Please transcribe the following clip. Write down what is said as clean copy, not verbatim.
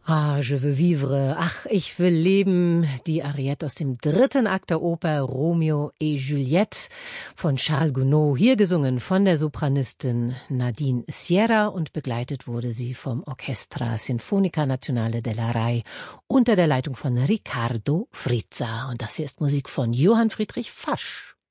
Ah, je veux vivre. Ach, ich will leben. Die Ariette aus dem 3. Akt der Oper Romeo et Juliette von Charles Gounod. Hier gesungen von der Sopranistin Nadine Sierra und begleitet wurde sie vom Orchestra Sinfonica Nazionale della Rai unter der Leitung von Riccardo Frizza. Und das hier ist Musik von Johann Friedrich Fasch.